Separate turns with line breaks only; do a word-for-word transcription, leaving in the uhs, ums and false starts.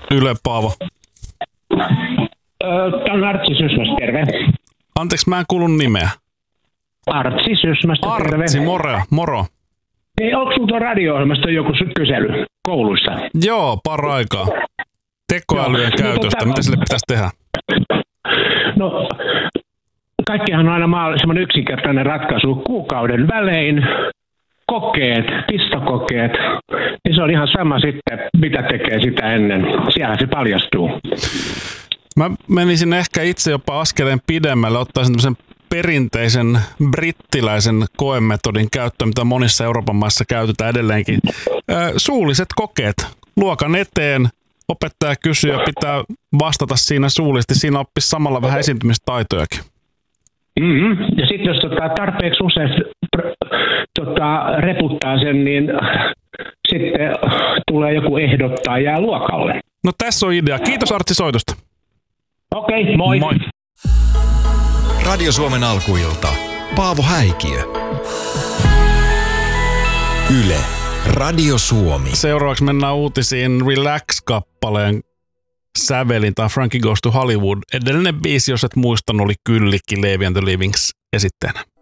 Yle, Paavo?
Tämä on Artsi Sysmästä, terve.
Anteeksi, mä en kuullut nimeä.
Artsi Sysmästä, terve.
Artsi, moro. moro.
Ei, onko sinulla tuon radio-ohjelmasta joku kysely kouluissa?
Joo, paraikaa. Tekoälyjen käytöstä, mitä sille pitäisi tehdä?
No, kaikkihan on aina semmoinen yksinkertainen ratkaisu. Kuukauden välein, kokeet, pistokokeet, niin se on ihan sama sitten, mitä tekee sitä ennen. Siellä se paljastuu.
Mä menisin ehkä itse jopa askeleen pidemmälle, ottaisin tämmöisen perinteisen brittiläisen koemetodin käyttöön, mitä monissa Euroopan maissa käytetään edelleenkin. Suulliset kokeet luokan eteen, opettaja kysyy ja pitää vastata siinä suullisesti. Siinä oppisi samalla vähän esiintymistaitojakin.
Mm-hmm. Ja sitten jos tota, tarpeeksi usein tota, reputtaa sen, niin sitten tulee joku ehdottaa jää luokalle.
No tässä on idea. Kiitos Artsi soitosta.
Okei, okay, moi.
Moi.
Radio Suomen alkuilta. Paavo Häikiö. Yle. Radio Suomi.
Seuraavaksi mennään uutisiin Relax-kappaleen sävelin tai Frankie Goes to Hollywood. Edellinen biisi, jos et muistan, oli Kyllikki Levi and the Livings esitteenä.